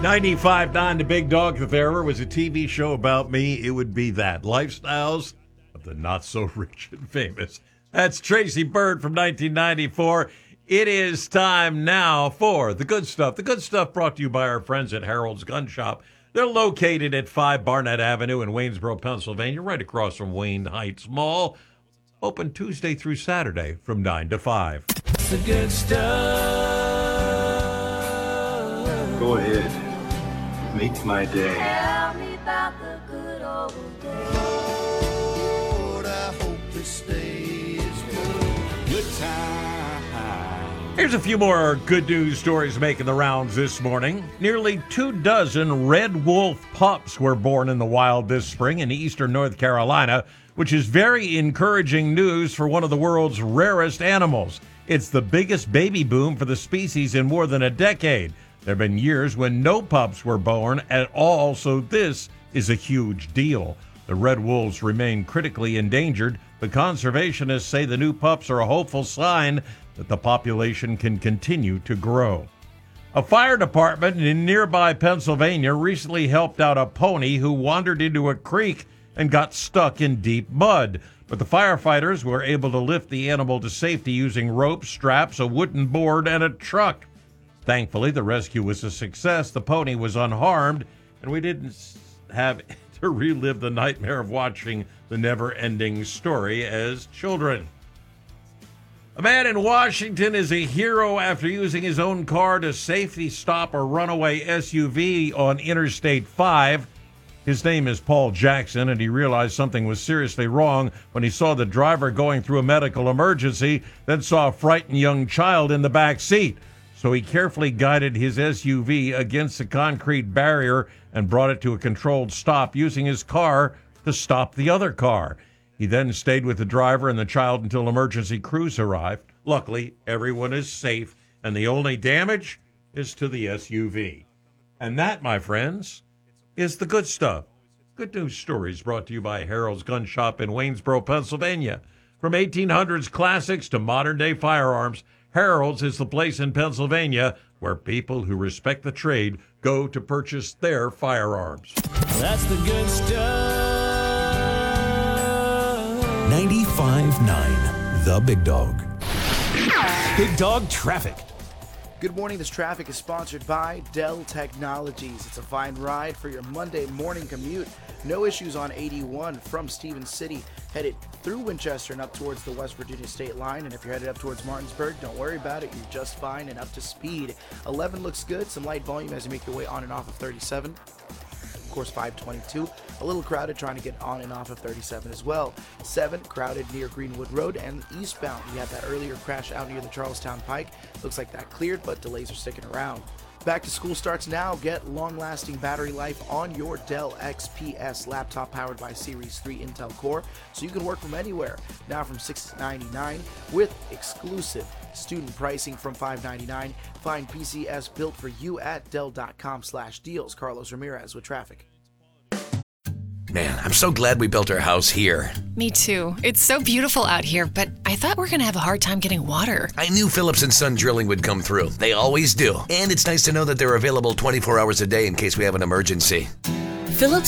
95.9 The Big Dog. If there ever was a TV show about me, it would be that. Lifestyles of the not-so-rich and famous. That's Tracy Byrd from 1994. It is time now for The Good Stuff. The Good Stuff brought to you by our friends at Harold's Gun Shop. They're located at 5 Barnett Avenue in Waynesboro, Pennsylvania, right across from Wayne Heights Mall. Open Tuesday through Saturday from 9 to 5. The good stuff. Go ahead. Make my day. Tell me about the good old days. Lord, I hope this stays good time. Here's a few more good news stories making the rounds this morning. Nearly 24 red wolf pups were born in the wild this spring in eastern North Carolina, which is very encouraging news for one of the world's rarest animals. It's the biggest baby boom for the species in more than a decade. There have been years when no pups were born at all, so this is a huge deal. The red wolves remain critically endangered, but conservationists say the new pups are a hopeful sign that the population can continue to grow. A fire department in nearby Pennsylvania recently helped out a pony who wandered into a creek and got stuck in deep mud. But the firefighters were able to lift the animal to safety using ropes, straps, a wooden board, and a truck. Thankfully, the rescue was a success. The pony was unharmed, and we didn't have to relive the nightmare of watching the never-ending story as children. A man in Washington is a hero after using his own car to safely stop a runaway SUV on Interstate 5. His name is Paul Jackson, and he realized something was seriously wrong when he saw the driver going through a medical emergency, then saw a frightened young child in the back seat. So he carefully guided his SUV against a concrete barrier and brought it to a controlled stop using his car to stop the other car. He then stayed with the driver and the child until emergency crews arrived. Luckily, everyone is safe, and the only damage is to the SUV. And that, my friends, is the good stuff. Good news stories brought to you by Harold's Gun Shop in Waynesboro, Pennsylvania. From 1800s classics to modern-day firearms, Harold's is the place in Pennsylvania where people who respect the trade go to purchase their firearms. That's the good stuff. 95.9 The Big Dog. Big Dog Traffic. Good morning. This traffic is sponsored by Dell Technologies. It's a fine ride for your Monday morning commute. No issues on 81 from Stevens City, headed through Winchester and up towards the West Virginia state line. And if you're headed up towards Martinsburg, don't worry about it. You're just fine and up to speed. 11 looks good. Some light volume as you make your way on and off of 37. Of course, 522, a little crowded trying to get on and off of 37 as well. 7, crowded near Greenwood Road and eastbound. We had that earlier crash out near the Charlestown Pike. Looks like that cleared, but delays are sticking around. Back to school starts now. Get long-lasting battery life on your Dell XPS laptop powered by Series 3 Intel Core, so you can work from anywhere. Now from $699 with exclusive student pricing from $599. Find PCS built for you at Dell.com/deals. Carlos Ramirez with traffic. Man, I'm so glad we built our house here. Me too. It's so beautiful out here, but I thought we were going to have a hard time getting water. I knew Phillips & Son Drilling would come through. They always do. And it's nice to know that they're available 24 hours a day in case we have an emergency. Phillips